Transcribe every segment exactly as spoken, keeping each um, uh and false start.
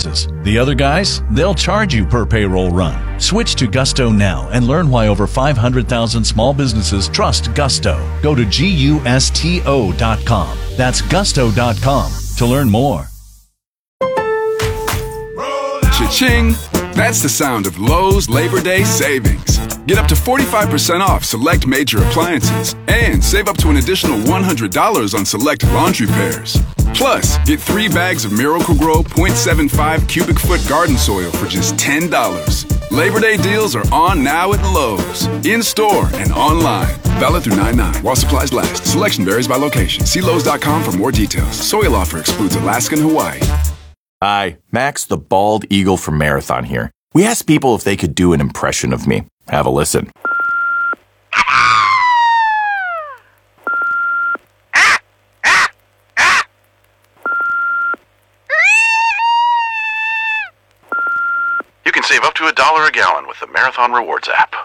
expenses. The other guys, they'll charge you per payroll run. Switch to Gusto now and learn why over five hundred thousand small businesses trust Gusto. Go to gusto dot com. That's gusto dot com to learn more. Cha-ching! That's the sound of Lowe's Labor Day savings. Get up to forty-five percent off select major appliances and save up to an additional one hundred dollars on select laundry pairs. Plus, get three bags of Miracle-Gro point seven five cubic foot garden soil for just ten dollars. Labor Day deals are on now at Lowe's, in-store and online. Valid through nine nine while supplies last. Selection varies by location. See Lowe's dot com for more details. Soil offer excludes Alaska and Hawaii. Hi, Max the Bald Eagle from Marathon here. We asked people if they could do an impression of me. Have a listen. You can save up to a dollar a gallon with the Marathon Rewards app.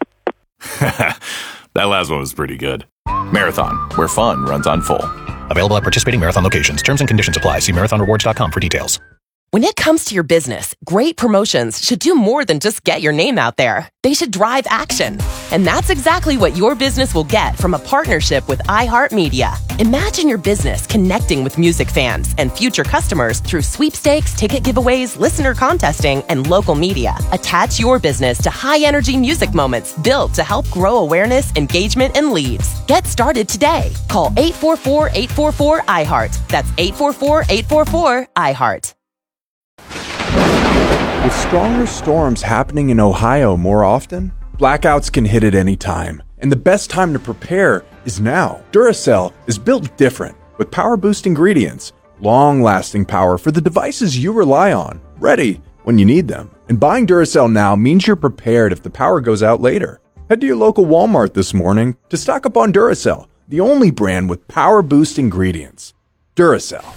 That last one was pretty good. Marathon, where fun runs on full. Available at participating Marathon locations. Terms and conditions apply. See marathon rewards dot com for details. When it comes to your business, great promotions should do more than just get your name out there. They should drive action. And that's exactly what your business will get from a partnership with iHeartMedia. Imagine your business connecting with music fans and future customers through sweepstakes, ticket giveaways, listener contesting, and local media. Attach your business to high-energy music moments built to help grow awareness, engagement, and leads. Get started today. Call eight four four, eight four four, I heart. That's eight four four, eight four four, I heart. With stronger storms happening in Ohio more often, blackouts can hit at any time, and the best time to prepare is now. Duracell is built different, with power-boost ingredients, long-lasting power for the devices you rely on, ready when you need them. And buying Duracell now means you're prepared if the power goes out later. Head to your local Walmart this morning to stock up on Duracell, the only brand with power-boost ingredients. Duracell.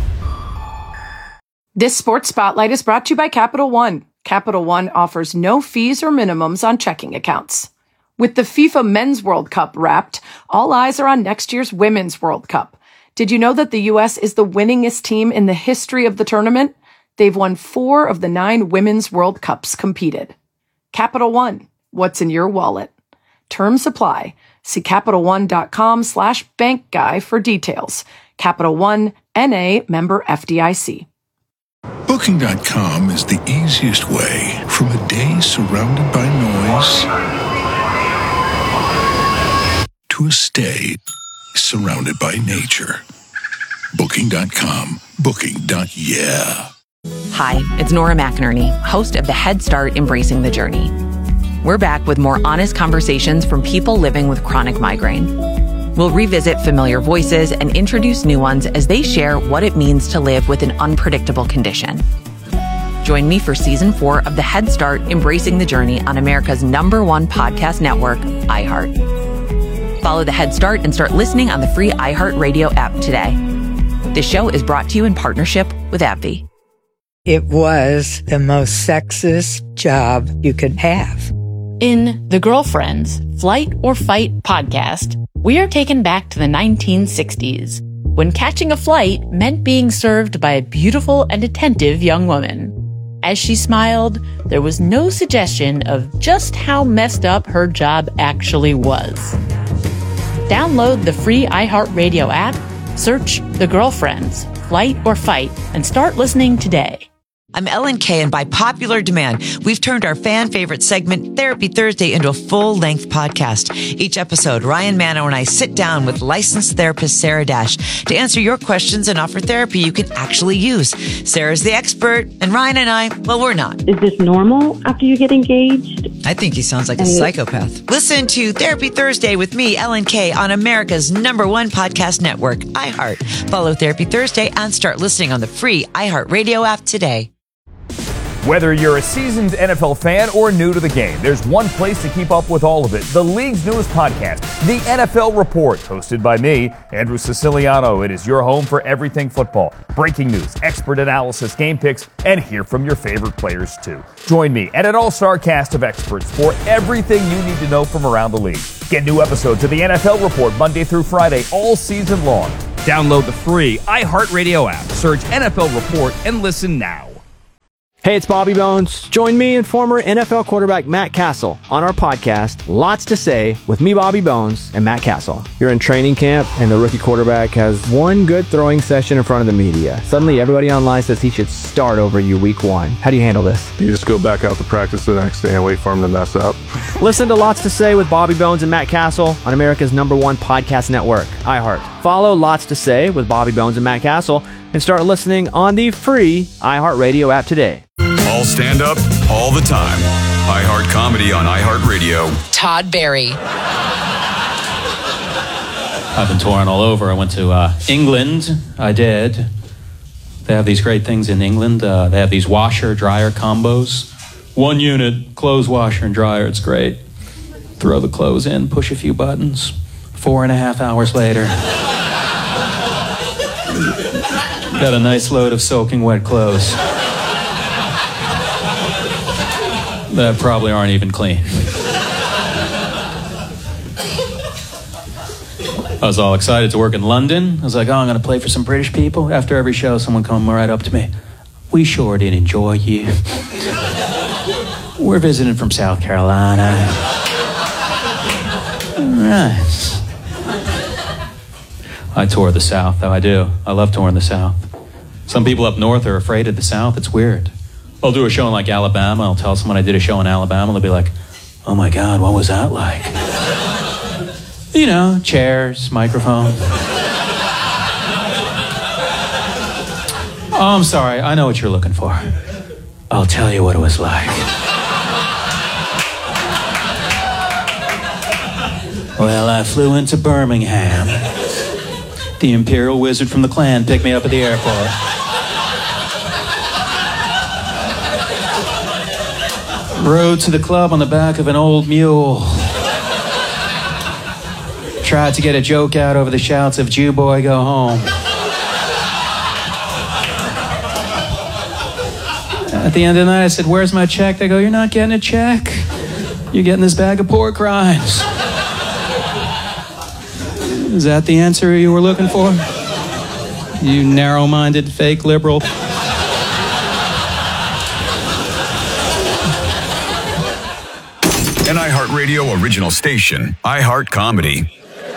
This Sports Spotlight is brought to you by Capital One. Capital One offers no fees or minimums on checking accounts. With the FIFA Men's World Cup wrapped, all eyes are on next year's Women's World Cup. Did you know that the U S is the winningest team in the history of the tournament? They've won four of the nine Women's World Cups competed. Capital One, what's in your wallet? Terms apply. See CapitalOne.com slash bank guy for details. Capital One, N A, member F D I C. Booking dot com is the easiest way from a day surrounded by noise to a stay surrounded by nature. Booking dot com. Booking. Yeah. Hi, it's Nora McInerney, host of the Head Start Embracing the Journey. We're back with more honest conversations from people living with chronic migraine. We'll revisit familiar voices and introduce new ones as they share what it means to live with an unpredictable condition. Join me for season four of the Head Start Embracing the Journey on America's number one podcast network, iHeart. Follow the Head Start and start listening on the free iHeartRadio app today. This show is brought to you in partnership with AbbVie. It was the most sexist job you could have. In The Girlfriends, Flight or Fight podcast, we are taken back to the nineteen sixties, when catching a flight meant being served by a beautiful and attentive young woman. As she smiled, there was no suggestion of just how messed up her job actually was. Download the free iHeartRadio app, search The Girlfriends, Flight or Fight, and start listening today. I'm Ellen Kay, and by popular demand, we've turned our fan favorite segment, Therapy Thursday, into a full-length podcast. Each episode, Ryan Mano and I sit down with licensed therapist Sarah Dash to answer your questions and offer therapy you can actually use. Sarah's the expert, and Ryan and I, well, we're not. Is this normal after you get engaged? I think he sounds like a psychopath. Listen to Therapy Thursday with me, Ellen Kay, on America's number one podcast network, iHeart. Follow Therapy Thursday and start listening on the free iHeartRadio app today. Whether you're a seasoned N F L fan or new to the game, there's one place to keep up with all of it. The league's newest podcast, The N F L Report, hosted by me, Andrew Siciliano. It is your home for everything football. Breaking news, expert analysis, game picks, and hear from your favorite players, too. Join me and an all-star cast of experts for everything you need to know from around the league. Get new episodes of The N F L Report Monday through Friday all season long. Download the free iHeartRadio app, search N F L Report, and listen now. Hey, it's Bobby Bones. Join me and former N F L quarterback Matt Castle on our podcast, Lots to Say, with me, Bobby Bones, and Matt Castle. You're in training camp, and the rookie quarterback has one good throwing session in front of the media. Suddenly, everybody online says he should start over you week one. How do you handle this? You just go back out to practice the next day and wait for him to mess up. Listen to Lots to Say with Bobby Bones and Matt Castle on America's number one podcast network, iHeart. Follow Lots to Say with Bobby Bones and Matt Castle and start listening on the free iHeartRadio app today. All stand up, all the time. iHeart Comedy on iHeartRadio. Todd Barry. I've been touring all over. I went to uh, England. I did. They have these great things in England. Uh, they have these washer-dryer combos. One unit, clothes washer and dryer. It's great. Throw the clothes in, push a few buttons. Four and a half hours later, got a nice load of soaking wet clothes that probably aren't even clean. I was all excited to work in London. I was like, oh, I'm going to play for some British people. After every show, someone come right up to me. We sure did enjoy you. We're visiting from South Carolina. Right. I tour the South, though. I do. I love touring the South. Some people up north are afraid of the South. It's weird. I'll do a show in like Alabama. I'll tell someone I did a show in Alabama. They'll be like, oh my God, what was that like? You know, chairs, microphone. Oh, I'm sorry. I know what you're looking for. I'll tell you what it was like. Well, I flew into Birmingham. The Imperial Wizard from the Klan picked me up at the airport. Rode to the club on the back of an old mule. Tried to get a joke out over the shouts of Jew boy, go home. At the end of the night, I said, where's my check? They go, you're not getting a check. You're getting this bag of pork rinds. Is that the answer you were looking for? You narrow-minded fake liberal. An iHeartRadio original station, iHeart Comedy.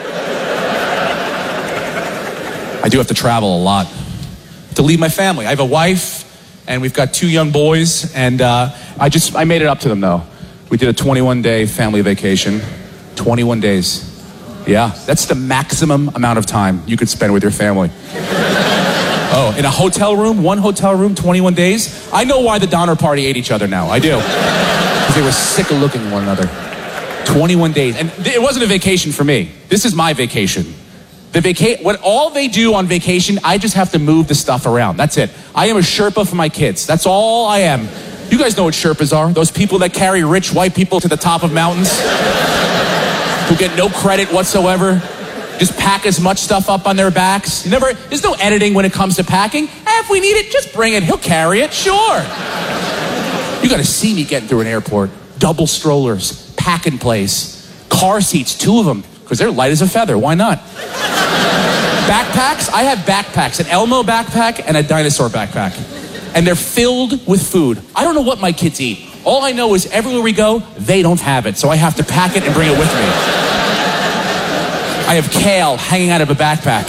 I do have to travel a lot to leave my family. I have a wife, and we've got two young boys, and uh, I just, I made it up to them, though. We did a twenty-one day family vacation. twenty-one days. Yeah, that's the maximum amount of time you could spend with your family. Oh, in a hotel room, one hotel room, twenty-one days? I know why the Donner Party ate each other now. I do. Because they were sick of looking at one another. twenty-one days. And it wasn't a vacation for me. This is my vacation. The vaca- what all they do on vacation, I just have to move the stuff around. That's it. I am a Sherpa for my kids. That's all I am. You guys know what Sherpas are. Those people that carry rich white people to the top of mountains. Who get no credit whatsoever. Just pack as much stuff up on their backs. You never, there's no editing when it comes to packing. Eh, if we need it, just bring it. He'll carry it. Sure. You got to see me getting through an airport. Double strollers, pack and place, car seats, two of them, because they're light as a feather. Why not? Backpacks, I have backpacks, an Elmo backpack and a dinosaur backpack. And they're filled with food. I don't know what my kids eat. All I know is everywhere we go, they don't have it. So I have to pack it and bring it with me. I have kale hanging out of a backpack.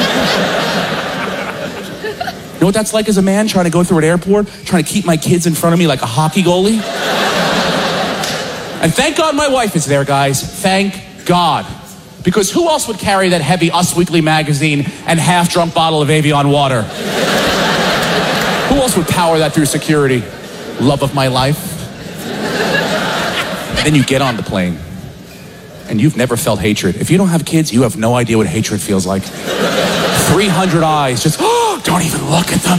You know what that's like as a man, trying to go through an airport, trying to keep my kids in front of me like a hockey goalie? And thank God my wife is there, guys. Thank God. Because who else would carry that heavy Us Weekly magazine and half-drunk bottle of Evian water? Who else would power that through security? Love of my life. And then you get on the plane, and you've never felt hatred. If you don't have kids, you have no idea what hatred feels like. three hundred eyes, just, oh, don't even look at them.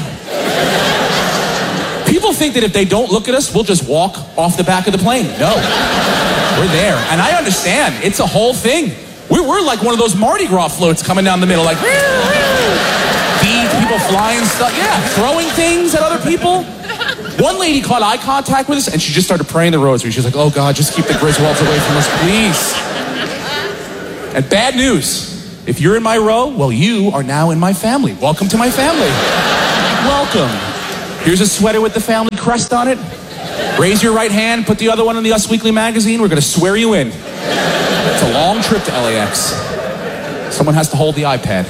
People think that if they don't look at us, we'll just walk off the back of the plane. No, we're there. And I understand, it's a whole thing. We're, we're like one of those Mardi Gras floats coming down the middle, like, beads, people flying stuff. Yeah, throwing things at other people. One lady caught eye contact with us, and she just started praying the rosary. She's like, oh, God, just keep the Griswolds away from us, please. And bad news. If you're in my row, well, you are now in my family. Welcome to my family. Welcome. Here's a sweater with the family crest on it. Raise your right hand, put the other one in the Us Weekly magazine. We're going to swear you in. It's a long trip to L A X. Someone has to hold the iPad.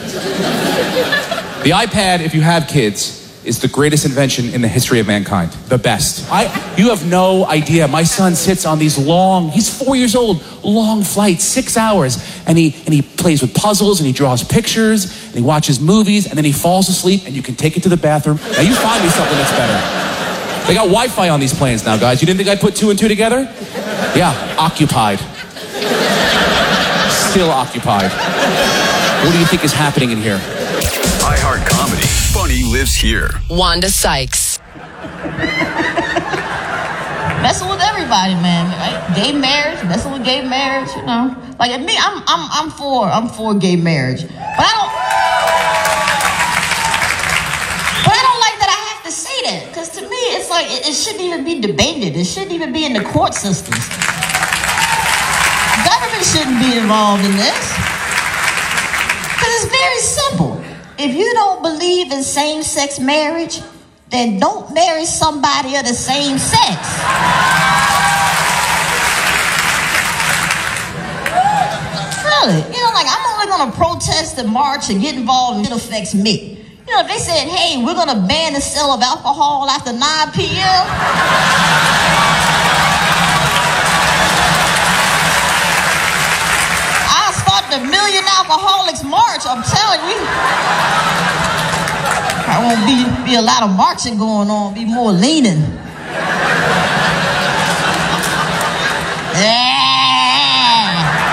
The iPad, if you have kids, is the greatest invention in the history of mankind. The best. I, you have no idea. My son sits on these long, he's four years old, long flights, six hours, and he and he plays with puzzles, and he draws pictures, and he watches movies, and then he falls asleep, and you can take it to the bathroom. Now you find me something that's better. They got Wi-Fi on these planes now, guys. You didn't think I'd put two and two together? Yeah, occupied. Still occupied. What do you think is happening in here? iHeart Comedy. Funny lives here. Wanda Sykes. Messing with everybody, man. Right? Gay marriage, messing with gay marriage, you know. Like at me, I'm I'm I'm for I'm for gay marriage. But I don't But I don't like that I have to say that. Because to me it's like it, it shouldn't even be debated. It shouldn't even be in the court systems. Government shouldn't be involved in this. Because it's very simple. If you don't believe in same-sex marriage, then don't marry somebody of the same sex. Really, you know, like I'm only gonna protest and march and get involved if it affects me. You know, if they said, hey, we're gonna ban the sale of alcohol after nine p.m. I'll start the Million Alcoholics March, I'm telling you. There won't be, be a lot of marching going on, be more leaning. Yeah.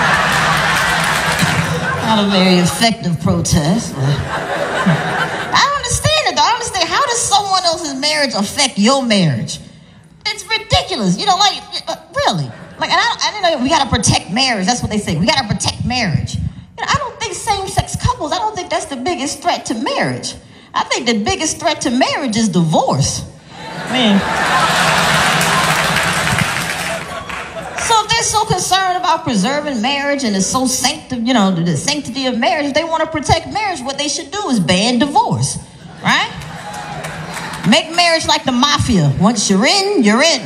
Not a very effective protest. I don't understand it though. I don't understand. How does someone else's marriage affect your marriage? It's ridiculous. You know, like, really. Like, and I, I didn't know we gotta protect marriage. That's what they say. We gotta protect marriage. You know, I don't think same-sex couples, I don't think that's the biggest threat to marriage. I think the biggest threat to marriage is divorce. I mean, so if they're so concerned about preserving marriage and it's so sancti- you know, the sanctity of marriage, if they want to protect marriage, what they should do is ban divorce, right? Make marriage like the mafia. Once you're in, you're in.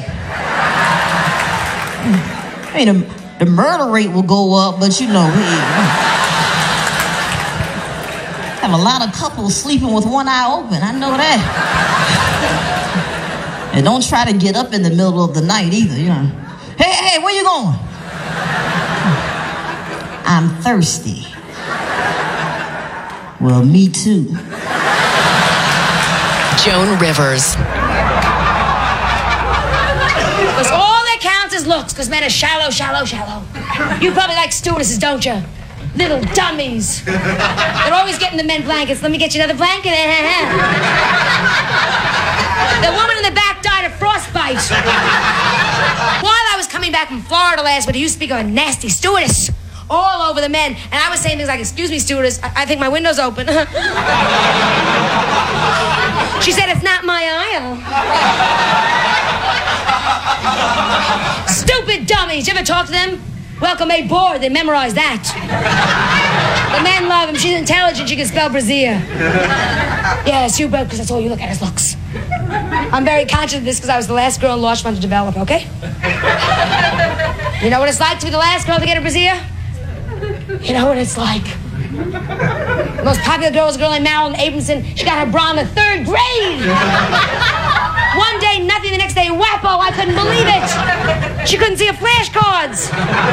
I mean, the, the murder rate will go up, but you know, we... have a lot of couples sleeping with one eye open. I know that. And don't try to get up in the middle of the night either, you know. Hey, hey, where you going? I'm thirsty. Well, me too. Joan Rivers. Because all that counts is looks, because men are shallow, shallow, shallow. You probably like stewardesses, don't you? Little dummies. They're always getting the men blankets. Let me get you another blanket. The woman in the back died of frostbite. While I was coming back from Florida last week, I used to speak of a nasty stewardess all over the men. And I was saying things like, excuse me, stewardess, I, I think my window's open. She said, it's not my aisle. Stupid dummies. You ever talk to them? Welcome aboard. They memorize that. The men love him. She's intelligent. She can spell brassiere. Yes, you because that's all you look at is looks. I'm very conscious of this because I was the last girl in Larchmont to develop, okay? You know what it's like to be the last girl to get a brassiere? You know what it's like. The most popular girl was a girl named Marilyn Abramson. She got her bra in the third grade. One day, nothing. The next day, whappo. I couldn't believe it. She couldn't see her flashcards.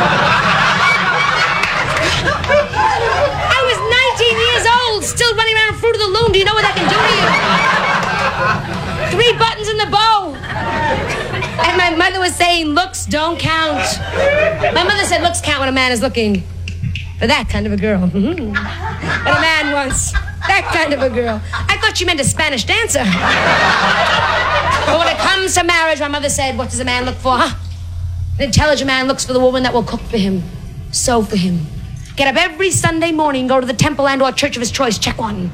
I was nineteen years old, still running around Fruit of the Loom. Do you know what that can do to you? Three buttons in the bow. And my mother was saying, looks don't count. My mother said, looks count when a man is looking for that kind of a girl. Mm-hmm. But a man wants that kind of a girl. I thought you meant a Spanish dancer. But when it comes to marriage, my mother said, what does a man look for, huh? An intelligent man looks for the woman that will cook for him, sew for him, get up every Sunday morning, go to the temple and or church of his choice, check one.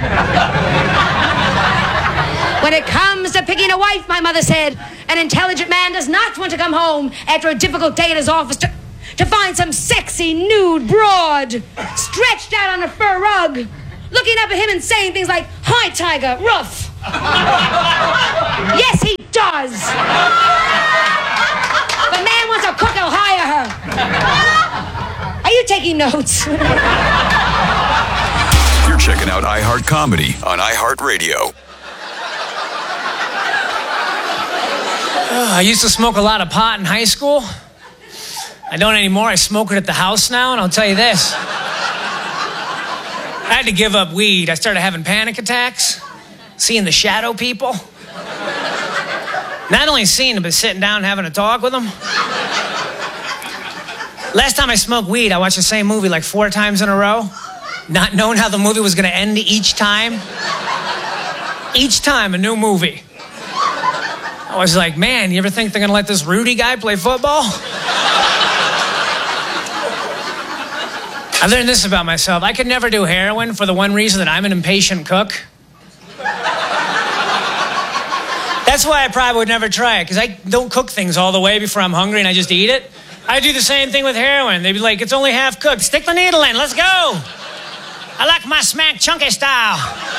When it comes to picking a wife, my mother said, an intelligent man does not want to come home after a difficult day at his office to, to find some sexy, nude broad stretched out on a fur rug, looking up at him and saying things like, hi, tiger, rough. Yes, he does. If a man wants a cook, he'll hire her. Are you taking notes? You're checking out iHeart Comedy on iHeartRadio. Uh, I used to smoke a lot of pot in high school. I don't anymore. I smoke it at the house now, and I'll tell you this. I had to give up weed. I started having panic attacks, seeing the shadow people. Not only seeing them, but sitting down and having a talk with them. Last time I smoked weed, I watched the same movie like four times in a row, not knowing how the movie was going to end each time. Each time, a new movie. I was like, man, you ever think they're going to let this Rudy guy play football? I learned this about myself. I could never do heroin for the one reason that I'm an impatient cook. That's why I probably would never try it, because I don't cook things all the way before I'm hungry and I just eat it. I do the same thing with heroin. They'd be like, it's only half cooked. Stick the needle in. Let's go. I like my smack chunky style.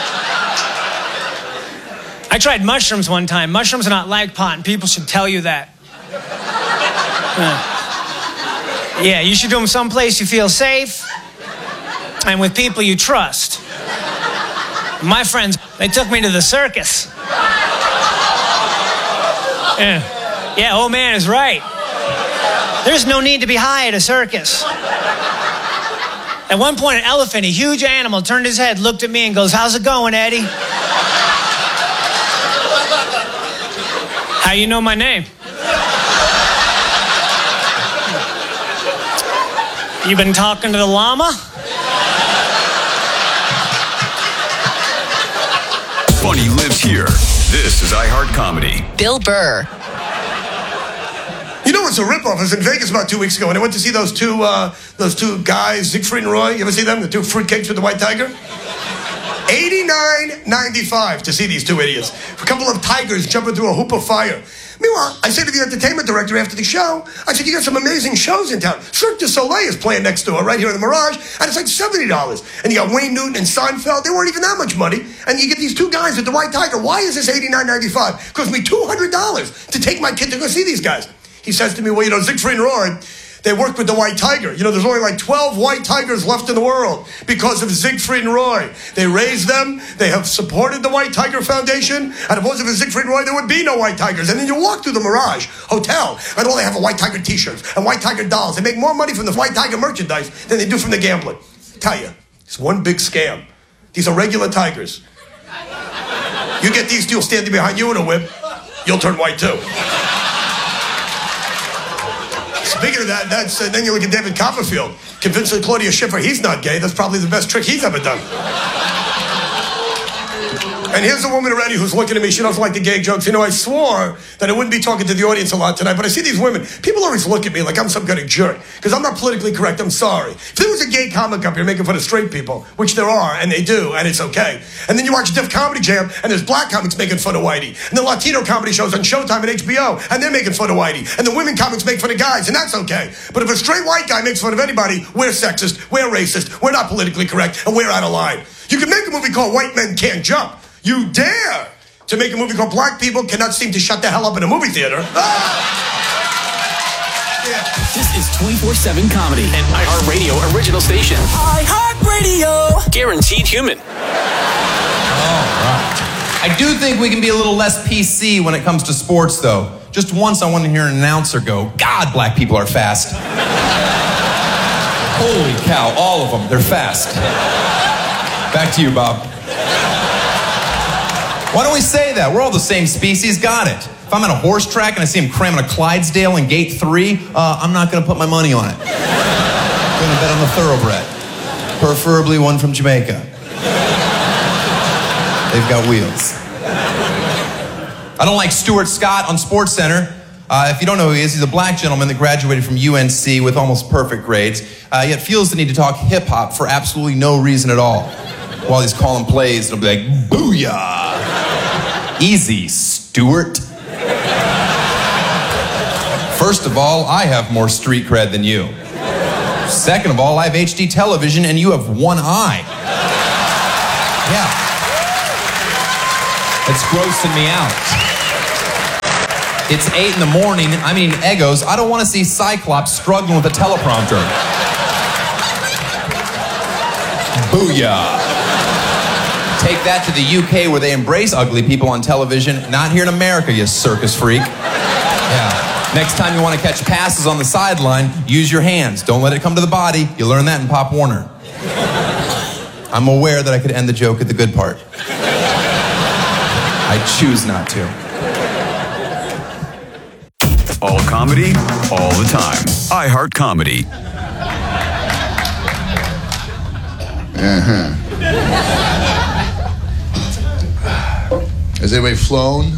I tried mushrooms one time. Mushrooms are not like pot, and people should tell you that. Uh, yeah, you should do them someplace you feel safe and with people you trust. My friends, they took me to the circus. Yeah, yeah, old man is right. There's no need to be high at a circus. At one point, an elephant, a huge animal, turned his head, looked at me, and goes, how's it going, Eddie? How you know my name? You been talking to the llama? Funny lives here. This is iHeart Comedy. Bill Burr. You know what's a ripoff? I was in Vegas about two weeks ago, and I went to see those two uh, those two guys, Siegfried and Roy. You ever see them? The two fruitcakes with the white tiger? eighty-nine ninety-five to see these two idiots. A couple of tigers jumping through a hoop of fire. Meanwhile, I said to the entertainment director after the show, I said, you got some amazing shows in town. Cirque du Soleil is playing next door, right here in the Mirage, and it's like seventy dollars. And you got Wayne Newton and Seinfeld. They weren't even that much money. And you get these two guys with the white tiger. Why is this eighty-nine ninety-five? It cost me two hundred dollars to take my kid to go see these guys. He says to me, well, you know, Siegfried and Roy, they worked with the white tiger. You know, there's only like twelve white tigers left in the world because of Siegfried and Roy. They raised them. They have supported the White Tiger Foundation. And if it wasn't for Siegfried and Roy, there would be no white tigers. And then you walk through the Mirage Hotel, and all they have are white tiger t-shirts and white tiger dolls. They make more money from the white tiger merchandise than they do from the gambling. I tell you, it's one big scam. These are regular tigers. You get these two standing behind you in a whip, you'll turn white too. Speaking of that, that's, uh, then you look at David Copperfield. Convincing Claudia Schiffer he's not gay. That's probably the best trick he's ever done. And here's a woman already who's looking at me. She doesn't like the gay jokes. You know, I swore that I wouldn't be talking to the audience a lot tonight, but I see these women. People always look at me like I'm some kind of jerk, because I'm not politically correct. I'm sorry. If there was a gay comic up here making fun of straight people, which there are, and they do, and it's okay. And then you watch Def Comedy Jam, and there's black comics making fun of Whitey. And the Latino comedy shows on Showtime and H B O, and they're making fun of Whitey. And the women comics make fun of guys, and that's okay. But if a straight white guy makes fun of anybody, we're sexist, we're racist, we're not politically correct, and we're out of line. You can make a movie called White Men Can't Jump. You dare to make a movie called Black People Cannot Seem to Shut the Hell Up in a Movie Theater. Ah! Yeah. This is twenty-four seven Comedy, an iHeartRadio original station. iHeartRadio! Guaranteed human. All right. I do think we can be a little less P C when it comes to sports, though. Just once I want to hear an announcer go, God, black people are fast. Holy cow, all of them, they're fast. Back to you, Bob. Why don't we say that? We're all the same species, got it. If I'm at a horse track and I see him cramming a Clydesdale in gate three, uh, I'm not going to put my money on it. I'm going to bet on the thoroughbred. Preferably one from Jamaica. They've got wheels. I don't like Stuart Scott on SportsCenter. Uh, if you don't know who he is, he's a black gentleman that graduated from U N C with almost perfect grades, uh, yet feels the need to talk hip-hop for absolutely no reason at all. While he's calling plays, it'll be like, booyah! Easy, Stuart. First of all, I have more street cred than you. Second of all, I have H D television and you have one eye. Yeah. It's grossing me out. It's eight in the morning. I'm eating Eggos. I don't want to see Cyclops struggling with a teleprompter. Booyah. Take that to the U K where they embrace ugly people on television. Not here in America, you circus freak. Yeah. Next time you want to catch passes on the sideline, use your hands. Don't let it come to the body. You learn that in Pop Warner. I'm aware that I could end the joke at the good part. I choose not to. All comedy, all the time. iHeart Comedy. Uh-huh. Has anybody flown?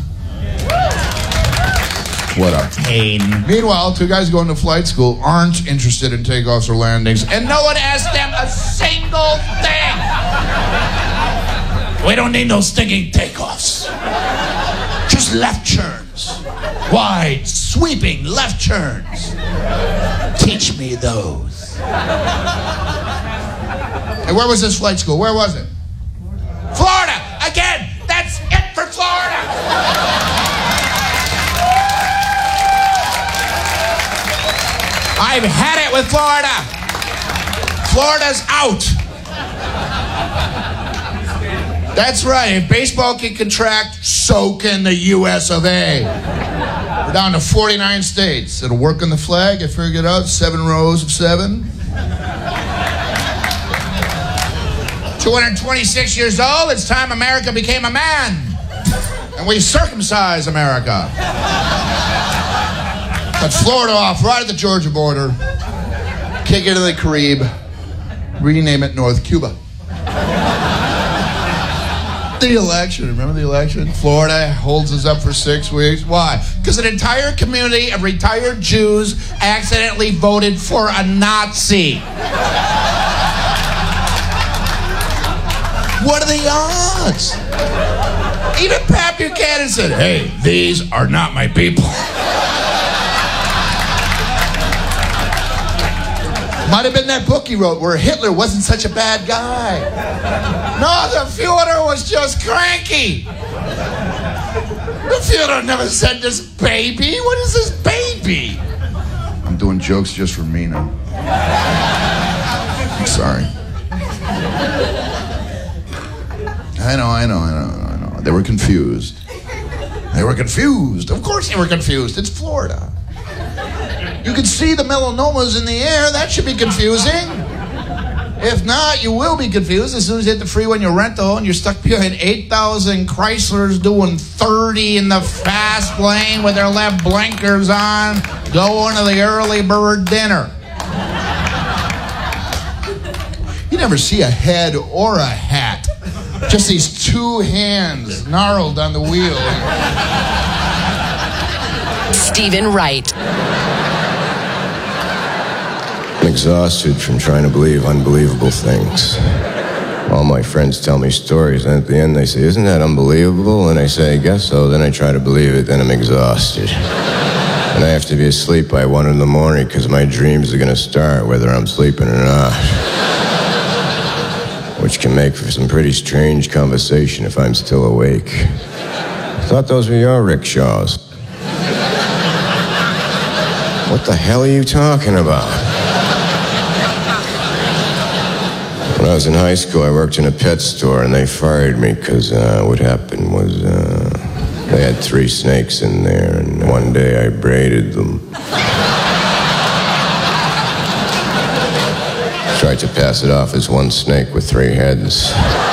What a pain. Meanwhile, two guys going to flight school aren't interested in takeoffs or landings, and no one asked them a single thing. We don't need no stinking takeoffs. Just left turns. Wide, sweeping left turns. Teach me those. And where was this flight school? Where was it? Florida! Again! That's it for Florida! I've had it with Florida. Florida's out. That's right. If baseball can contract, so can the U S of A. We're down to forty-nine states. It'll work on the flag. I figured it out. Seven rows of seven. two hundred twenty-six years old. It's time America became a man. And we circumcise America. Cut Florida off right at the Georgia border. Kick it to the Carib. Rename it North Cuba. The election, remember the election? Florida holds us up for six weeks. Why? Because an entire community of retired Jews accidentally voted for a Nazi. What are the odds? Even Pat Buchanan said, hey, these are not my people. Might have been that book he wrote where Hitler wasn't such a bad guy. No, the Führer was just cranky. The Führer never said this baby. What is this baby? I'm doing jokes just for me now. I'm sorry. I know, I know, I know, I know. They were confused. They were confused. Of course they were confused. It's Florida. You can see the melanomas in the air. That should be confusing. If not, you will be confused as soon as you hit the freeway in your rental and you're stuck behind eight thousand Chryslers doing thirty in the fast lane with their left blinkers on, going to the early bird dinner. You never see a head or a hat. Just these two hands gnarled on the wheel. Stephen Wright. I'm exhausted from trying to believe unbelievable things. All my friends tell me stories, and at the end they say, isn't that unbelievable? And I say, I guess so. Then I try to believe it, then I'm exhausted. And I have to be asleep by one in the morning because my dreams are going to start whether I'm sleeping or not. Which can make for some pretty strange conversation if I'm still awake. I thought those were your rickshaws. What the hell are you talking about? When I was in high school, I worked in a pet store, and they fired me because uh, what happened was uh, they had three snakes in there, and one day I braided them. Tried to pass it off as one snake with three heads.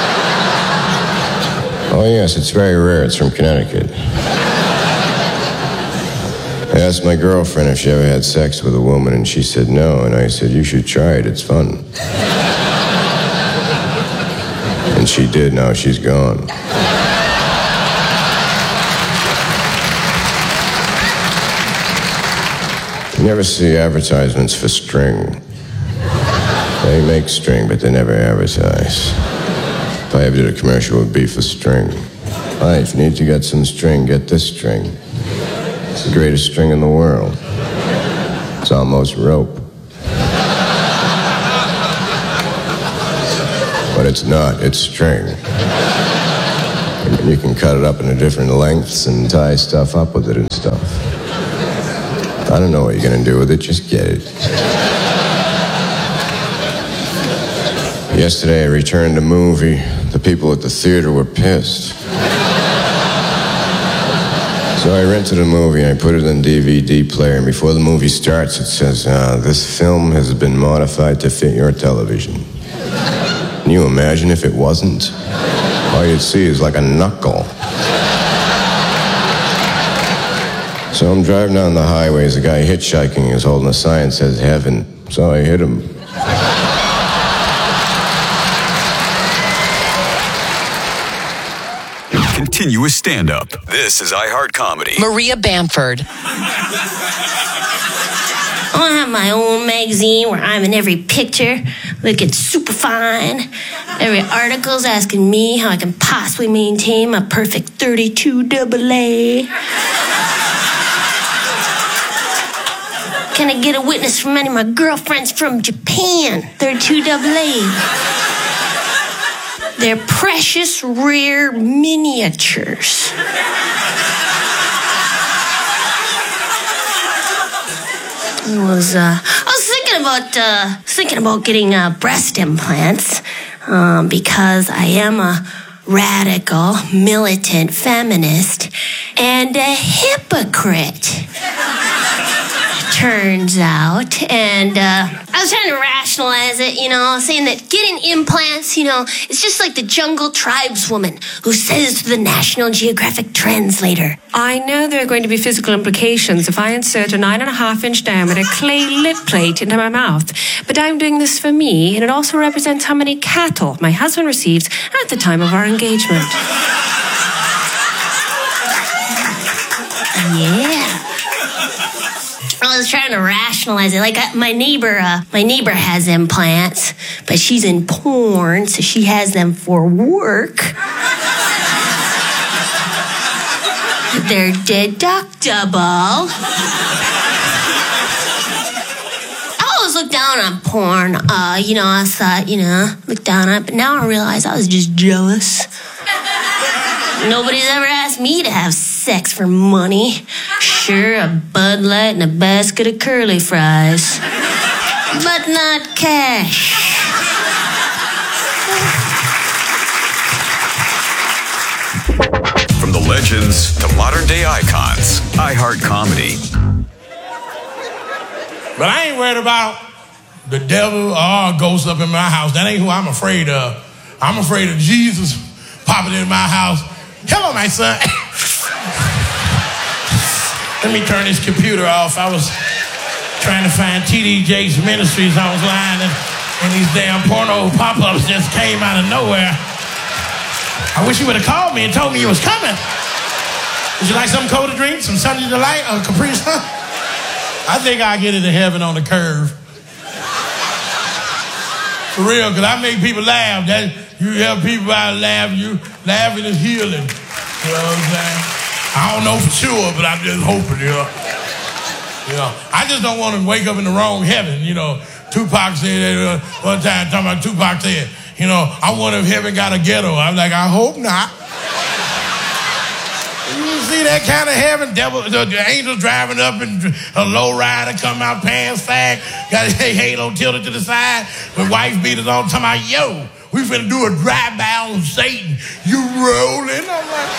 Oh, yes, it's very rare. It's from Connecticut. I asked my girlfriend if she ever had sex with a woman, and she said no, and I said, you should try it. It's fun. And she did. Now she's gone. You never see advertisements for string. They make string, but they never advertise. If I ever did a commercial, it would be for string. Hi, if you need to get some string, get this string. It's the greatest string in the world. It's almost rope. But it's not, it's string. And And you can cut it up into different lengths and tie stuff up with it and stuff. I don't know what you're gonna do with it, just get it. Yesterday I returned a movie. The people at the theater were pissed. So I rented a movie and I put it in D V D player, and before the movie starts it says, uh, this film has been modified to fit your television. Can you imagine if it wasn't? All you'd see is like a knuckle. So I'm driving down the highway, there's a guy hitchhiking is holding a sign that says heaven. So I hit him. Continuous stand-up. This is iHeart Comedy. Maria Bamford. I want to have my own magazine where I'm in every picture, looking super fine. Every article's asking me how I can possibly maintain my perfect thirty-two double A. Can I get a witness from any of my girlfriends from Japan? thirty-two double A. They're precious, rare miniatures. I was, uh, I was thinking about, uh, thinking about getting uh, breast implants um, because I am a radical, militant feminist and a hypocrite. Turns out, and uh, I was trying to rationalize it, you know, saying that getting implants, you know, it's just like the jungle tribeswoman who says to the National Geographic translator, I know there are going to be physical implications if I insert a nine and a half inch diameter clay lip plate into my mouth, but I'm doing this for me, and it also represents how many cattle my husband receives at the time of our engagement. Yeah. I was trying to rationalize it. Like uh, my neighbor, uh, my neighbor has implants, but she's in porn, so she has them for work. They're deductible. I always look down on porn. Uh, you know, I thought, you know, look down on it, but now I realize I was just jealous. Nobody's ever asked me to have sex for money. Sure, a Bud Light and a basket of curly fries. But not cash. From the legends to modern-day icons, iHeart Comedy. But I ain't worried about the devil or ghosts up in my house. That ain't who I'm afraid of. I'm afraid of Jesus popping in my house. Hello, my son. Let me turn this computer off. I was trying to find T D Jakes Ministries online, and, and these damn porno pop-ups just came out of nowhere. I wish you would have called me and told me you was coming. Would you like some cold to drink, some Sunday Delight, or Capri Sun? I think I'll get into heaven on the curve. For real, because I make people laugh. That you help people out laugh, you laughing is healing. You know what I'm saying? I don't know for sure, but I'm just hoping, you know. You know, I just don't want to wake up in the wrong heaven. You know, Tupac said uh, one time, talking about Tupac said, you know, I wonder if heaven got a ghetto. I'm like, I hope not. You see that kind of heaven? Devil, the, the angels driving up and a low rider come out, pants sag, got his halo tilted to the side, with wife beaters on, talking about, yo, we finna do a drive-by on Satan. You rolling? I'm like,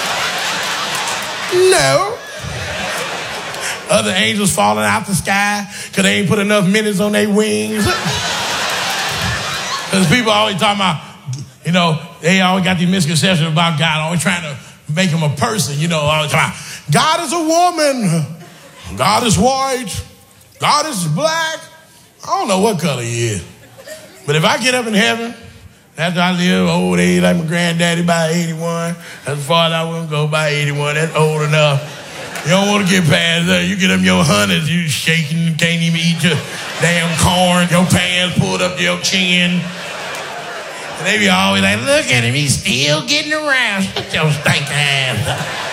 no. Other angels falling out the sky because they ain't put enough minutes on their wings. Because people always talking about, you know, they always got these misconceptions about God, always trying to make him a person, you know, all the time. God is a woman. God is white. God is black. I don't know what color he is. But if I get up in heaven, after I live old age like my granddaddy by eighty-one, that's as far as I will go by eighty-one. That's old enough. You don't want to get past that. You get up in your hundreds, you shaking, can't even eat your damn corn. Your pants pulled up to your chin. And they be always like, look at him, he's still getting around. Shut your stinking ass.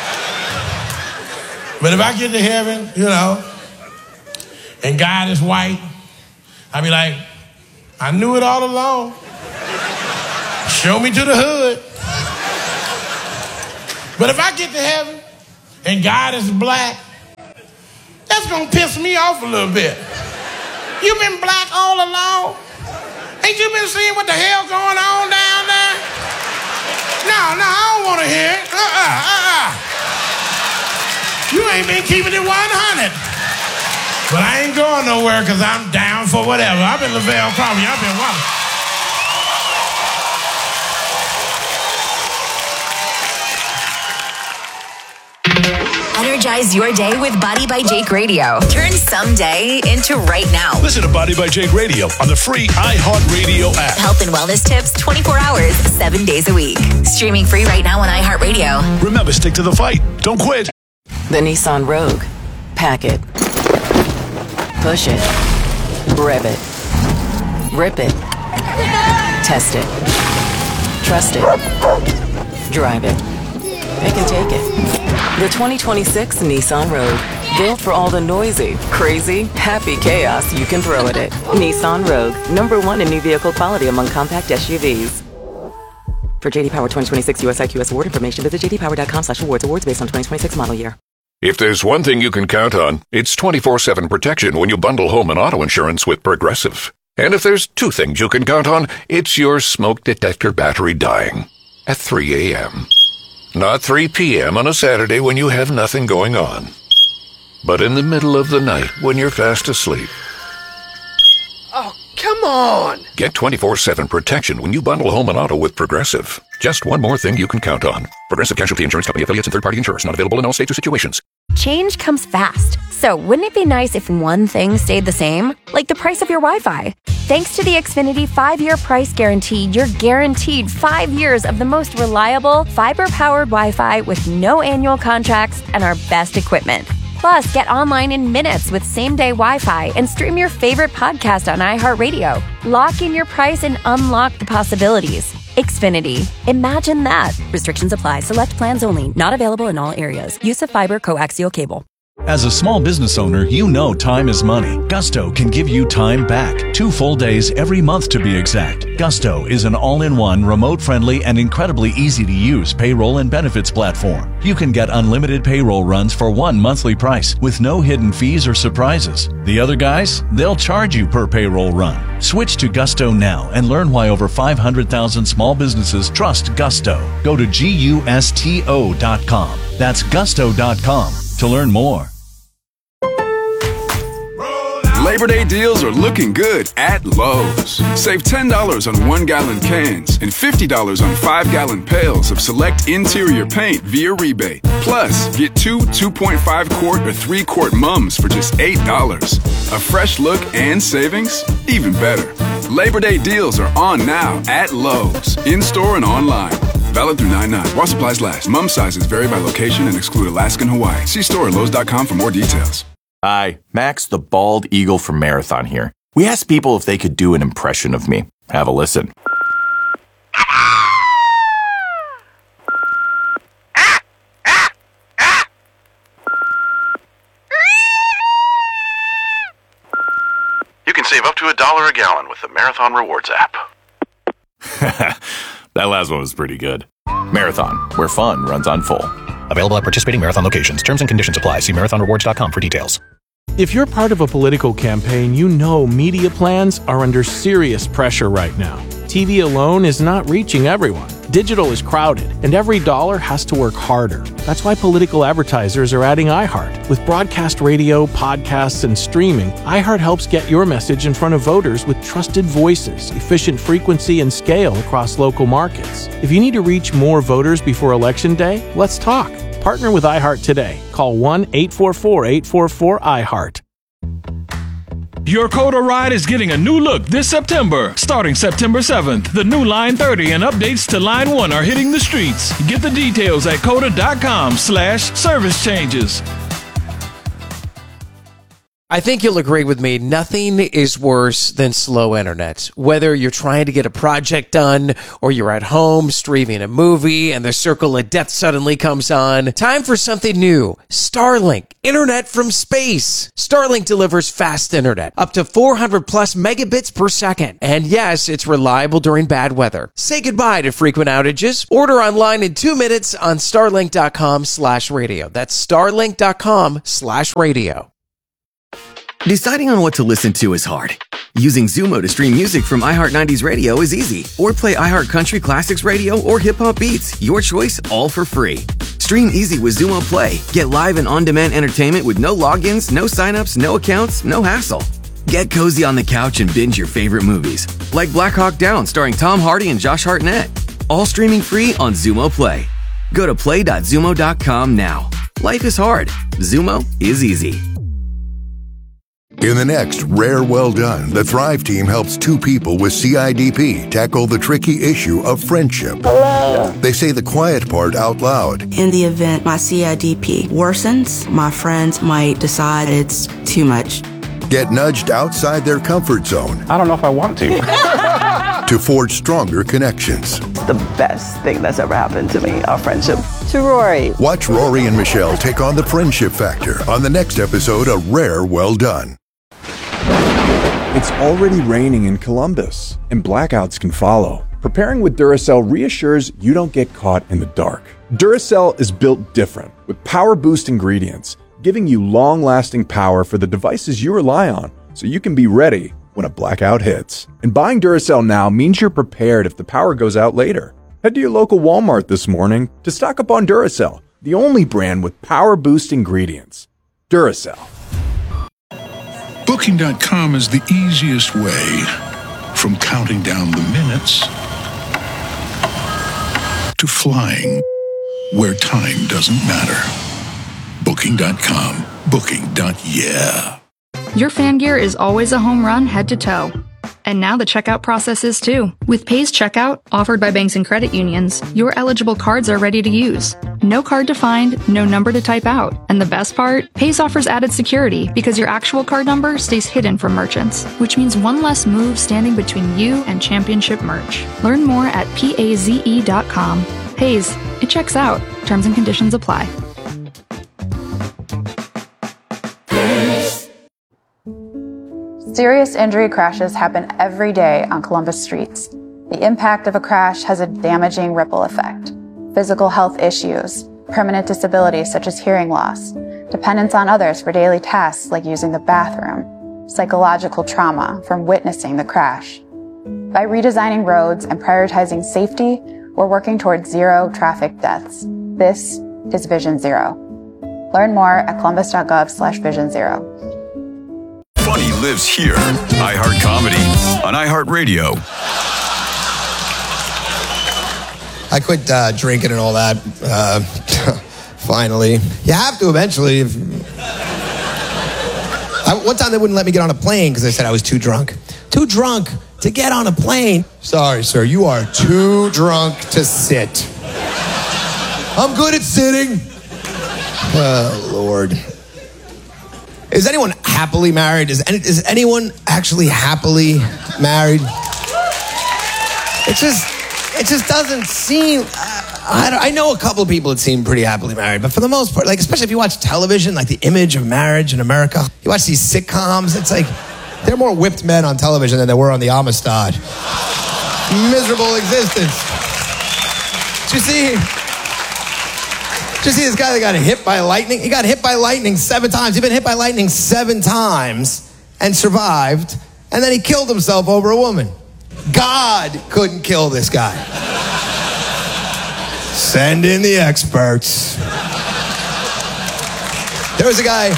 But if I get to heaven, you know, and God is white, I be like, I knew it all along. Show me to the hood. But if I get to heaven and God is black, that's going to piss me off a little bit. You been black all along? Ain't you been seeing what the hell going on down there? No, no, I don't want to hear it. Uh-uh, uh-uh. You ain't been keeping it one hundred. But I ain't going nowhere because I'm down for whatever. I've been Lavelle Crawford. I've been walking. Energize your day with Body by Jake Radio. Turn someday into right now. Listen to Body by Jake Radio on the free iHeartRadio app. Health and wellness tips twenty-four hours, seven days a week. Streaming free right now on iHeartRadio. Remember, stick to the fight. Don't quit. The Nissan Rogue. Pack it. Push it. Rev it. Rip it. Test it. Trust it. Drive it. Pick and take it. The twenty twenty-six Nissan Rogue. Built for all the noisy, crazy, happy chaos you can throw at it. Nissan Rogue. Number one in new vehicle quality among compact S U Vs. For J D Power twenty twenty-six U S I Q S award information, visit j d power dot com slash awards. Awards based on twenty twenty-six model year. If there's one thing you can count on, it's twenty-four seven protection when you bundle home and auto insurance with Progressive. And if there's two things you can count on, it's your smoke detector battery dying at three a.m. Not three p.m. on a Saturday when you have nothing going on, but in the middle of the night when you're fast asleep. Oh, come on! Get twenty-four seven protection when you bundle home and auto with Progressive. Just one more thing you can count on. Progressive Casualty Insurance Company affiliates and third-party insurers. Not available in all states or situations. Change comes fast. So wouldn't it be nice if one thing stayed the same? Like the price of your Wi-Fi. Thanks to the Xfinity five-year price guarantee, you're guaranteed five years of the most reliable, fiber-powered Wi-Fi with no annual contracts and our best equipment. Plus, get online in minutes with same-day Wi-Fi and stream your favorite podcast on iHeartRadio. Lock in your price and unlock the possibilities. Xfinity. Imagine that. Restrictions apply. Select plans only. Not available in all areas. Use of fiber coaxial cable. As a small business owner, you know time is money. Gusto can give you time back. Two full days every month to be exact. Gusto is an all-in-one, remote-friendly, and incredibly easy-to-use payroll and benefits platform. You can get unlimited payroll runs for one monthly price with no hidden fees or surprises. The other guys, they'll charge you per payroll run. Switch to Gusto now and learn why over five hundred thousand small businesses trust Gusto. Go to gusto dot com. That's gusto dot com to learn more. Labor Day deals are looking good at Lowe's. Save ten dollars on one-gallon cans and fifty dollars on five-gallon pails of select interior paint via rebate. Plus, get two two point five quart or three quart mums for just eight dollars. A fresh look and savings? Even better. Labor Day deals are on now at Lowe's, in-store and online. Valid through nine nine. While supplies last. Mum sizes vary by location and exclude Alaska and Hawaii. See store at lowes dot com for more details. Hi, Max the Bald Eagle from Marathon here. We asked people if they could do an impression of me. Have a listen. You can save up to a dollar a gallon with the Marathon Rewards app. That last one was pretty good. Marathon, where fun runs on full. Available at participating Marathon locations. Terms and conditions apply. See marathon rewards dot com for details. If you're part of a political campaign, you know media plans are under serious pressure right now. T V alone is not reaching everyone. Digital is crowded, and every dollar has to work harder. That's why political advertisers are adding iHeart. With broadcast radio, podcasts, and streaming, iHeart helps get your message in front of voters with trusted voices, efficient frequency, and scale across local markets. If you need to reach more voters before Election Day, let's talk. Partner with iHeart today. Call one eight four four, eight four four, iHeart. Your Coda ride is getting a new look this September. Starting September seventh, the new Line thirty and updates to Line one are hitting the streets. Get the details at coda dot com slash service changes. I think you'll agree with me, nothing is worse than slow internet. Whether you're trying to get a project done or you're at home streaming a movie and the circle of death suddenly comes on, time for something new. Starlink, internet from space. Starlink delivers fast internet, up to four hundred plus megabits per second. And yes, it's reliable during bad weather. Say goodbye to frequent outages. Order online in two minutes on starlink.com slash radio. That's starlink.com slash radio. Deciding on what to listen to is hard. Using Zumo to stream music from iHeart nineties Radio is easy. Or play iHeart Country Classics Radio or Hip Hop Beats. Your choice, all for free. Stream easy with Zumo Play. Get live and on-demand entertainment with no logins, no signups, no accounts, no hassle. Get cozy on the couch and binge your favorite movies. Like Black Hawk Down starring Tom Hardy and Josh Hartnett. All streaming free on Zumo Play. Go to play dot zumo dot com now. Life is hard. Zumo is easy. In the next Rare Well Done, the Thrive team helps two people with C I D P tackle the tricky issue of friendship. Hello. They say the quiet part out loud. In the event my C I D P worsens, my friends might decide it's too much. Get nudged outside their comfort zone. I don't know if I want to. To forge stronger connections. It's the best thing that's ever happened to me, our friendship. To Rory. Watch Rory and Michelle take on the friendship factor on the next episode of Rare Well Done. It's already raining in Columbus, and blackouts can follow. Preparing with Duracell reassures you don't get caught in the dark. Duracell is built different, with power boost ingredients, giving you long-lasting power for the devices you rely on, so you can be ready when a blackout hits. And buying Duracell now means you're prepared if the power goes out later. Head to your local Walmart this morning to stock up on Duracell, the only brand with power boost ingredients. Duracell. Booking dot com is the easiest way from counting down the minutes to flying where time doesn't matter. Booking dot com. Booking. Yeah. Your fan gear is always a home run head to toe. And now the checkout process is too. With Pays Checkout, offered by banks and credit unions, your eligible cards are ready to use. No card to find, no number to type out. And the best part? Pays offers added security because your actual card number stays hidden from merchants, which means one less move standing between you and championship merch. Learn more at paze dot com. Pays, it checks out. Terms and conditions apply. Serious injury crashes happen every day on Columbus streets. The impact of a crash has a damaging ripple effect. Physical health issues, permanent disabilities such as hearing loss, dependence on others for daily tasks like using the bathroom, psychological trauma from witnessing the crash. By redesigning roads and prioritizing safety, we're working towards zero traffic deaths. This is Vision Zero. Learn more at columbus.gov slash vision zero. Funny lives here. iHeart Comedy on iHeartRadio. I quit uh, drinking and all that. Uh, finally, you have to eventually. If... I, one time they wouldn't let me get on a plane because they said I was too drunk. Too drunk to get on a plane. Sorry, sir, you are too drunk to sit. I'm good at sitting. Oh, Lord. Is anyone happily married? Is, any, is anyone actually happily married? It just, it just doesn't seem. Uh, I, don't, I know a couple of people that seem pretty happily married, but for the most part, like especially if you watch television, like the image of marriage in America, you watch these sitcoms. It's like there are more whipped men on television than there were on the Amistad. Miserable existence. Did you see? Did you see this guy that got hit by lightning? He got hit by lightning seven times. He'd been hit by lightning seven times and survived, and then he killed himself over a woman. God couldn't kill this guy. Send in the experts. There was a guy.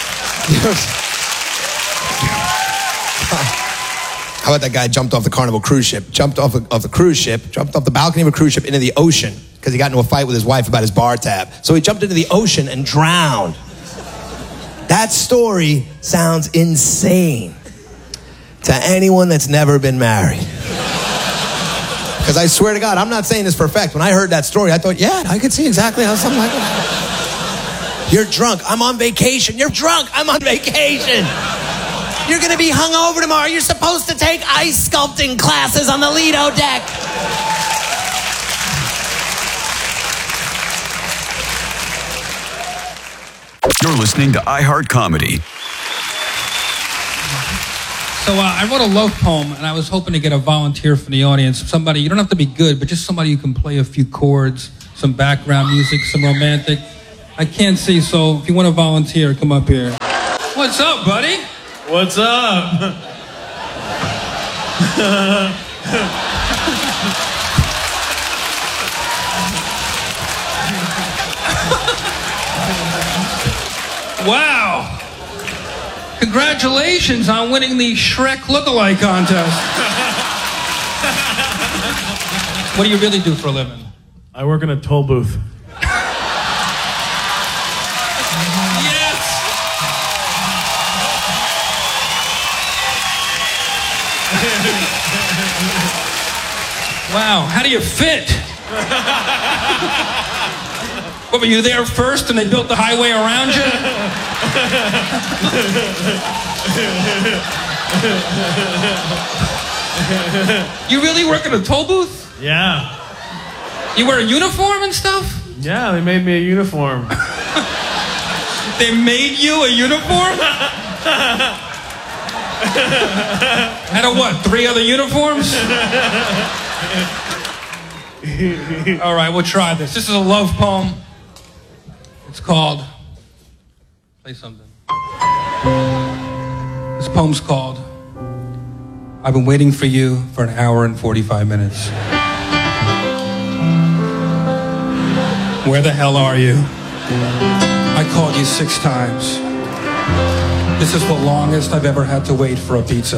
How about that guy jumped off the Carnival cruise ship, jumped off of, of the cruise ship, jumped off the balcony of a cruise ship into the ocean because he got into a fight with his wife about his bar tab. So he jumped into the ocean and drowned. That story sounds insane to anyone that's never been married. Because I swear to God, I'm not saying this for a fact. When I heard that story, I thought, yeah, I could see exactly how something like that. You're drunk. I'm on vacation. You're drunk. I'm on vacation. You're going to be hungover tomorrow. You're supposed to take ice sculpting classes on the Lido deck. You're listening to iHeart Comedy. So uh, I wrote a love poem, and I was hoping to get a volunteer from the audience. Somebody, you don't have to be good, but just somebody who can play a few chords, some background music, some romantic. I can't see, so if you want to volunteer, come up here. What's up, buddy? What's up? Wow. Congratulations on winning the Shrek lookalike contest. What do you really do for a living? I work in a toll booth. Wow, how do you fit? What, were you there first and they built the highway around you? You really work in a toll booth? Yeah. You wear a uniform and stuff? Yeah, they made me a uniform. They made you a uniform? Out of what, three other uniforms? All right, we'll try this. This is a love poem. It's called... Play something. This poem's called... I've been waiting for you for an hour and forty-five minutes. Where the hell are you? I called you six times. This is the longest I've ever had to wait for a pizza.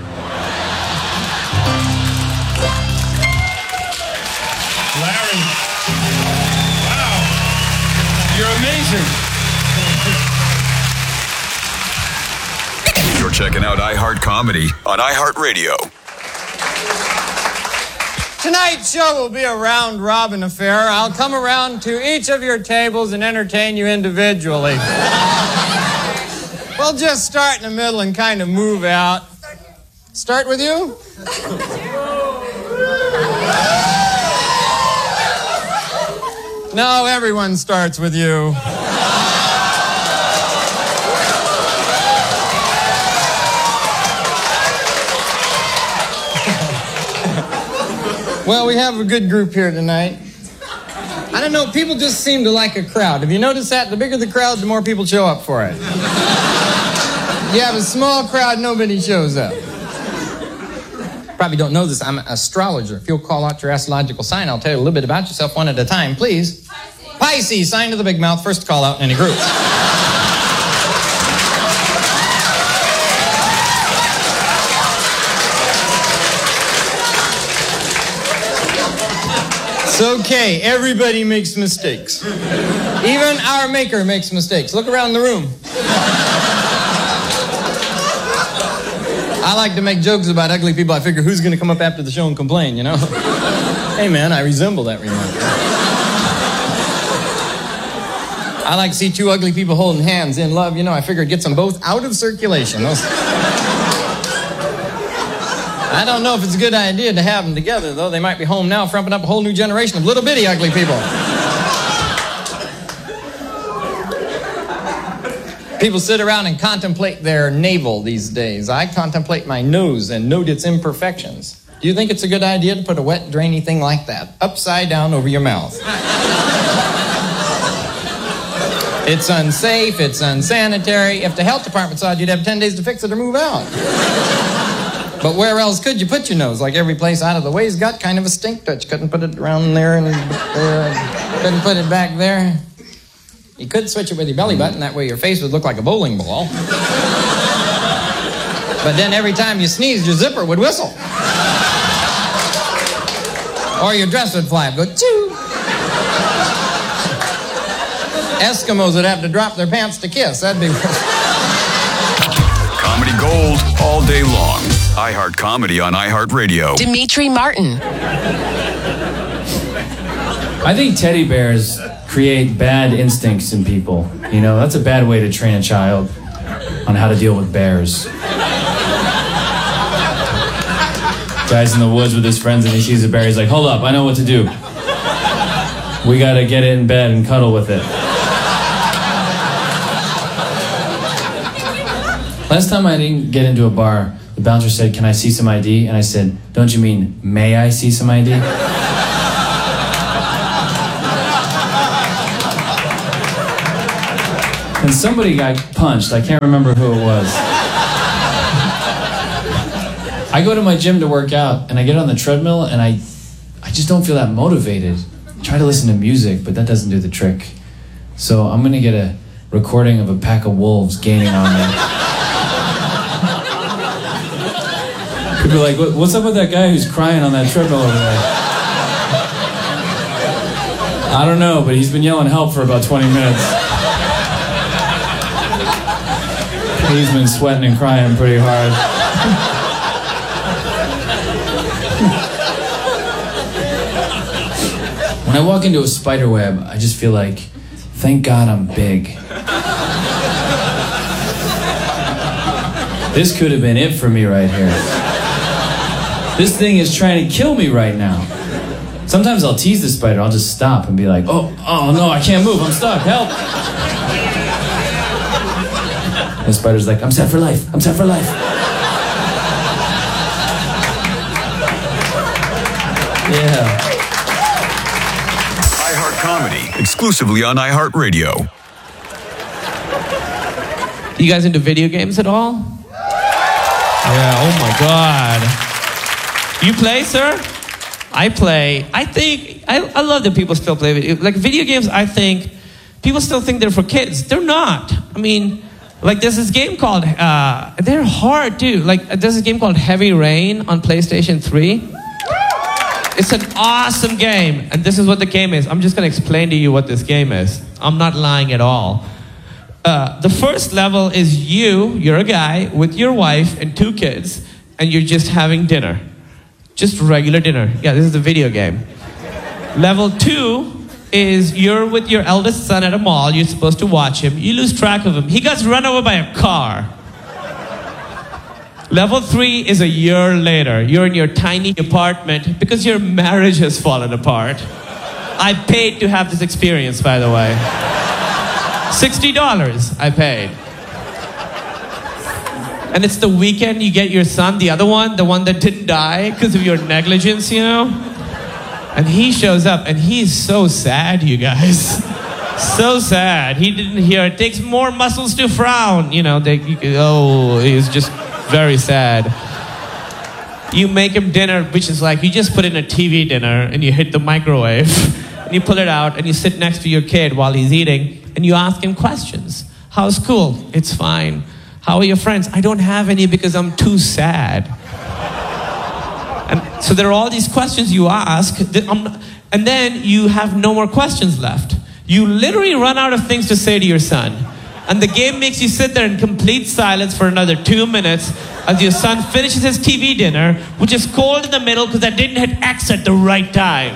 Larry. Wow. You're amazing. You're checking out iHeart Comedy on iHeartRadio. Tonight's show will be a round-robin affair. I'll come around to each of your tables and entertain you individually. We'll just start in the middle and kind of move out. Start with you? No, everyone starts with you. Well, we have a good group here tonight. I don't know, people just seem to like a crowd. Have you noticed that? The bigger the crowd, the more people show up for it. You have a small crowd, nobody shows up. Probably don't know this, I'm an astrologer. If you'll call out your astrological sign, I'll tell you a little bit about yourself one at a time, please. Pisces, Pisces, sign of the big mouth, first to call out in any group. It's okay, everybody makes mistakes. Even our maker makes mistakes. Look around the room. I like to make jokes about ugly people. I figure who's going to come up after the show and complain, you know? Hey, man, I resemble that remark. I like to see two ugly people holding hands in love. You know, I figure it gets them both out of circulation. Those... I don't know if it's a good idea to have them together, though. They might be home now frumping up a whole new generation of little bitty ugly people. People sit around and contemplate their navel these days. I contemplate my nose and note its imperfections. Do you think it's a good idea to put a wet, drainy thing like that upside down over your mouth? It's unsafe, it's unsanitary. If the health department saw it, you'd have ten days to fix it or move out. But where else could you put your nose? Like every place out of the way's got kind of a stink touch. Couldn't put it around there and there. Couldn't put it back there. You could switch it with your belly button. That way your face would look like a bowling ball. But then every time you sneezed, your zipper would whistle. Or your dress would fly. Go, choo. Eskimos would have to drop their pants to kiss. That'd be... Comedy gold all day long. iHeart Comedy on iHeartRadio. Dimitri Martin. I think teddy bears create bad instincts in people. You know, that's a bad way to train a child on how to deal with bears. Guy's in the woods with his friends and he sees a bear. He's like, hold up, I know what to do. We gotta get it in bed and cuddle with it. Last time I didn't get into a bar, the bouncer said, can I see some I D? And I said, don't you mean, may I see some I D? And somebody got punched. I can't remember who it was. I go to my gym to work out, and I get on the treadmill, and I, I just don't feel that motivated. I try to listen to music, but that doesn't do the trick. So I'm gonna get a recording of a pack of wolves gaining on me. People are like, what, what's up with that guy who's crying on that treadmill over there? I don't know, but he's been yelling help for about twenty minutes. He's been sweating and crying pretty hard. When I walk into a spider web, I just feel like, thank God I'm big. This could have been it for me right here. This thing is trying to kill me right now. Sometimes I'll tease the spider, I'll just stop and be like, oh, oh no, I can't move, I'm stuck, help. The spider's like, I'm set for life, I'm set for life. Yeah. iHeart Comedy, exclusively on iHeartRadio. You guys into video games at all? Yeah, oh my God. You play, sir? I play. I think, I, I love that people still play video. Like video games, I think, people still think they're for kids. They're not. I mean, like there's this game called, uh, they're hard too. Like there's this game called Heavy Rain on PlayStation three. It's an awesome game. And this is what the game is. I'm just going to explain to you what this game is. I'm not lying at all. Uh, the first level is you, you're a guy with your wife and two kids, and you're just having dinner. Just regular dinner. Yeah, this is a video game. Level two is you're with your eldest son at a mall. You're supposed to watch him. You lose track of him. He gets run over by a car. Level three is a year later. You're in your tiny apartment because your marriage has fallen apart. I paid to have this experience, by the way. sixty dollars I paid. And it's the weekend you get your son, the other one, the one that didn't die because of your negligence, you know? And he shows up and he's so sad, you guys. So sad. He didn't hear, it takes more muscles to frown. You know, they, oh, he's just very sad. You make him dinner, which is like, you just put in a T V dinner and you hit the microwave and you pull it out and you sit next to your kid while he's eating and you ask him questions. How's school? It's fine. How are your friends? I don't have any because I'm too sad. And so there are all these questions you ask, and then you have no more questions left. You literally run out of things to say to your son. And the game makes you sit there in complete silence for another two minutes as your son finishes his T V dinner, which is cold in the middle because I didn't hit X at the right time.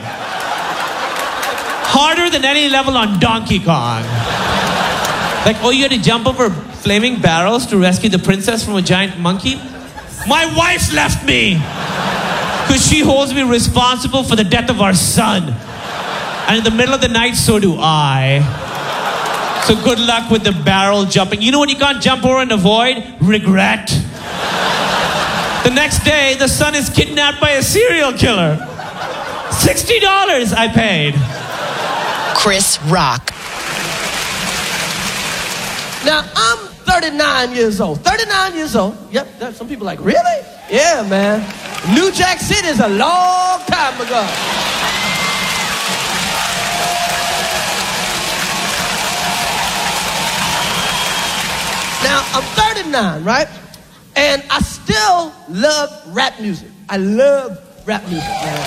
Harder than any level on Donkey Kong. Like, oh, you had to jump over flaming barrels to rescue the princess from a giant monkey? My wife left me because she holds me responsible for the death of our son. And in the middle of the night, so do I. So good luck with the barrel jumping. You know what you can't jump over and avoid? Regret. The next day, the son is kidnapped by a serial killer. sixty dollars I paid. Chris Rock. Now, I'm thirty-nine years old. thirty-nine years old. Yep, there, some people are like, really? Yeah, man. New Jack City is a long time ago. Now, I'm thirty-nine, right? And I still love rap music. I love rap music, man.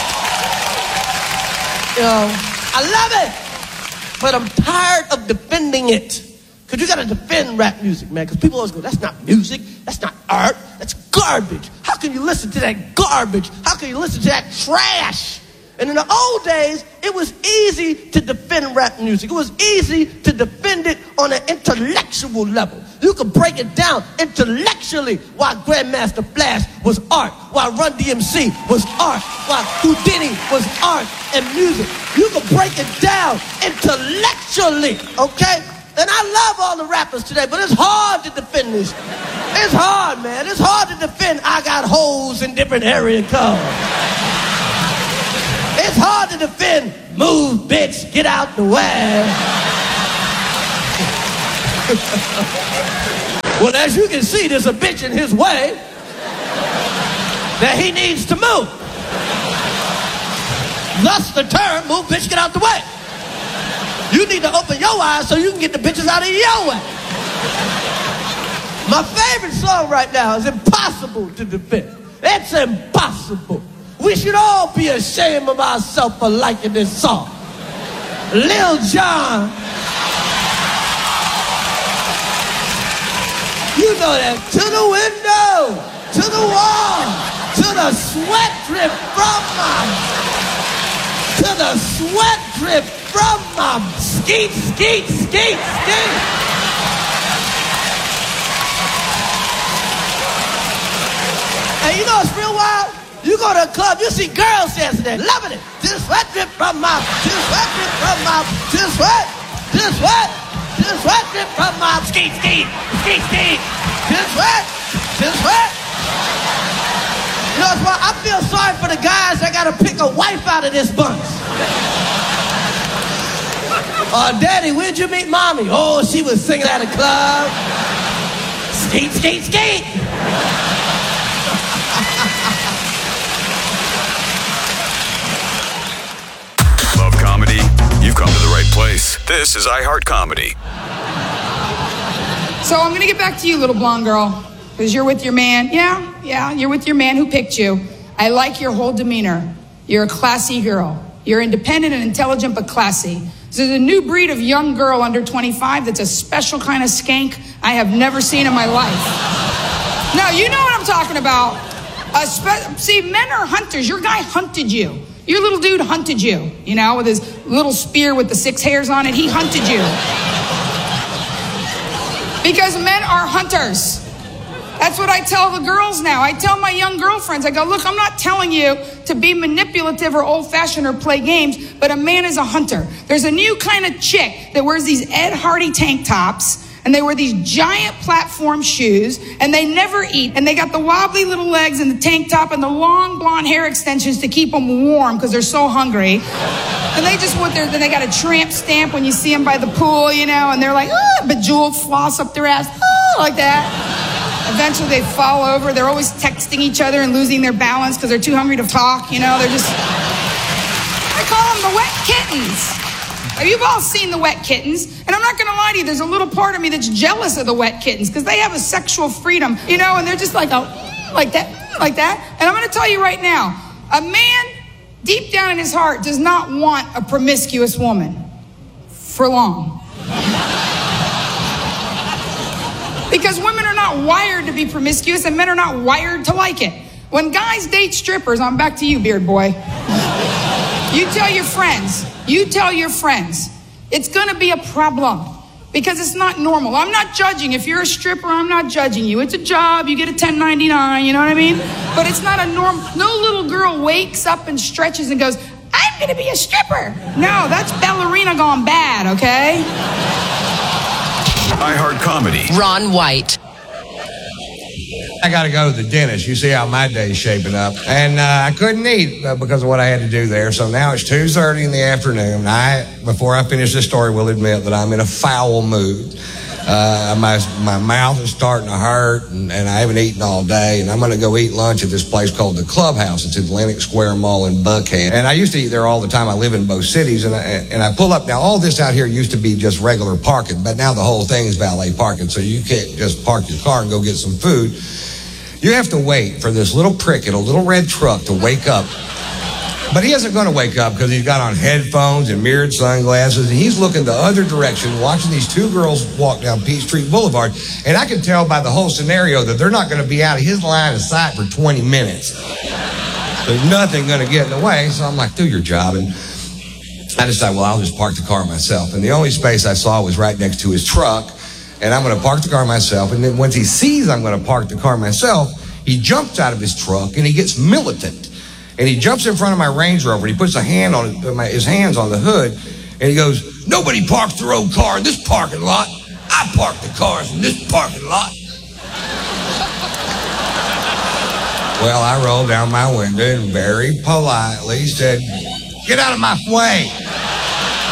You know, I love it. But I'm tired of defending it. Because you got to defend rap music, man. Because people always go, that's not music. That's not art. That's garbage. How can you listen to that garbage? How can you listen to that trash? And in the old days, it was easy to defend rap music. It was easy to defend it on an intellectual level. You could break it down intellectually why Grandmaster Flash was art, why Run D M C was art, why Houdini was art and music. You could break it down intellectually, okay? And I love all the rappers today, but it's hard to defend this. It's hard, man. It's hard to defend I got hoes in different area codes. It's hard to defend move, bitch, get out the way. Well, as you can see, there's a bitch in his way that he needs to move. Thus the term, move, bitch, get out the way. You need to open your eyes so you can get the bitches out of your way. My favorite song right now is Impossible to Defend. It's impossible. We should all be ashamed of ourselves for liking this song. Lil Jon. You know that. To the window, to the wall, to the sweat drip from my, to the sweat drip from my skeet, skeet, skeet, skeet. And you know it's real wild? You go to a club, you see girls dancing there, loving it. To the sweat drip from my, to the sweat drip from my, to the sweat, to the sweat, to the sweat drip from my skeet, skeet, skeet, skeet. To the sweat, to the sweat. You know, it's why I feel sorry for the guys that gotta pick a wife out of this bunch. Uh, Daddy, where'd you meet Mommy? Oh, she was singing at a club. Skeet, skeet, skeet. Love comedy? You've come to the right place. This is iHeart Comedy. So I'm gonna get back to you, little blonde girl, because you're with your man. Yeah, yeah, you're with your man who picked you. I like your whole demeanor. You're a classy girl. You're independent and intelligent, but classy. There's a new breed of young girl under twenty-five that's a special kind of skank I have never seen in my life. No, you know what I'm talking about. A spe- See, men are hunters. Your guy hunted you. Your little dude hunted you, you know, with his little spear with the six hairs on it. He hunted you. Because men are hunters. That's what I tell the girls now. I tell my young girlfriends, I go, look, I'm not telling you to be manipulative or old-fashioned or play games, but a man is a hunter. There's a new kind of chick that wears these Ed Hardy tank tops, and they wear these giant platform shoes, and they never eat, and they got the wobbly little legs and the tank top and the long blonde hair extensions to keep them warm because they're so hungry. And they just want their, then they got a tramp stamp when you see them by the pool, you know, and they're like, ah, bejeweled floss up their ass, ah, like that. Eventually they fall over. They're always texting each other and losing their balance because they're too hungry to talk, you know. They're just, I call them the wet kittens. You've all seen the wet kittens. And I'm not going to lie to you, there's a little part of me that's jealous of the wet kittens because they have a sexual freedom, you know, and they're just like, oh, like that, like that. And I'm going to tell you right now, a man deep down in his heart does not want a promiscuous woman for long. Because women are not wired to be promiscuous and men are not wired to like it. When guys date strippers, I'm back to you, beard boy. You tell your friends, you tell your friends, it's going to be a problem because it's not normal. I'm not judging. If you're a stripper, I'm not judging you. It's a job. You get a ten ninety-nine, you know what I mean? But it's not a norm. No little girl wakes up and stretches and goes, I'm going to be a stripper. No, that's ballerina gone bad, okay? iHeart Comedy. Ron White. I got to go to the dentist. You see how my day's shaping up. And uh, I couldn't eat uh, because of what I had to do there. So now it's two thirty in the afternoon. I, before I finish this story, will admit that I'm in a foul mood. Uh, my, my mouth is starting to hurt, and, and I haven't eaten all day. And I'm going to go eat lunch at this place called the Clubhouse. It's at Atlantic Square Mall in Buckhead. And I used to eat there all the time. I live in both cities. And I, and I pull up. Now, all this out here used to be just regular parking, but now the whole thing is valet parking. So you can't just park your car and go get some food. You have to wait for this little prick in a little red truck to wake up. But he isn't going to wake up because he's got on headphones and mirrored sunglasses, and he's looking the other direction, watching these two girls walk down Peachtree Boulevard. And I can tell by the whole scenario that they're not going to be out of his line of sight for twenty minutes. There's nothing going to get in the way. So I'm like, do your job. And I decided, well, I'll just park the car myself. And the only space I saw was right next to his truck. And I'm going to park the car myself. And then once he sees I'm going to park the car myself, he jumps out of his truck and he gets militant. And he jumps in front of my Range Rover and he puts a hand on his hands on the hood. And he goes, nobody parks their own car in this parking lot. I park the cars in this parking lot. Well, I rolled down my window and very politely said, get out of my way.